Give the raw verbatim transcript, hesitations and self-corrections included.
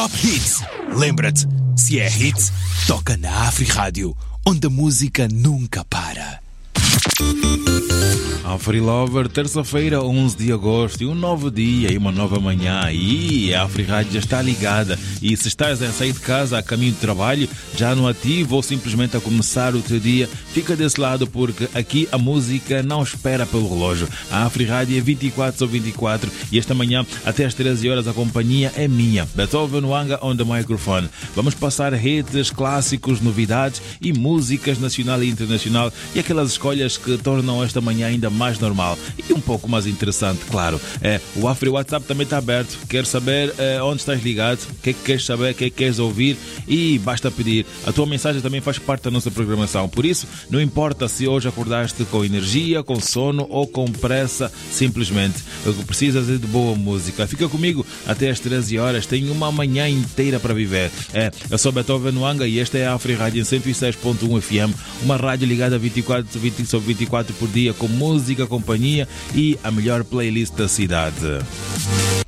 Top Hits. Lembra-te, se é hit, toca na Afrirádio, onde a música nunca para. Afri Lover, terça-feira, onze de agosto, e um novo dia e uma nova manhã. E a Afrirádio já está ligada. E se estás a sair de casa a caminho de trabalho, já no ativo ou simplesmente a começar o teu dia, fica desse lado, porque aqui a música não espera pelo relógio. A Afrirádio é vinte e quatro sobre vinte e quatro e esta manhã até às treze horas a companhia é minha. Beethoven Wanga on the microphone. Vamos passar hits, clássicos, novidades e músicas nacional e internacional, e aquelas escolhas que tornam esta manhã ainda mais normal e um pouco mais interessante, claro. É, o Afri WhatsApp também está aberto. Quero saber é, onde estás ligado, o que é que queres saber, o que é que queres ouvir, e basta pedir. A tua mensagem também faz parte da nossa programação. Por isso, não importa se hoje acordaste com energia, com sono ou com pressa, simplesmente o que precisas é de boa música. Fica comigo até às treze horas. Tenho uma manhã inteira para viver. É, eu sou Beethoven Wanga e esta é a Afri Rádio em cento e seis ponto um F M, uma rádio ligada vinte e quatro sobre vinte e quatro por dia, com música, companhia e a melhor playlist da cidade.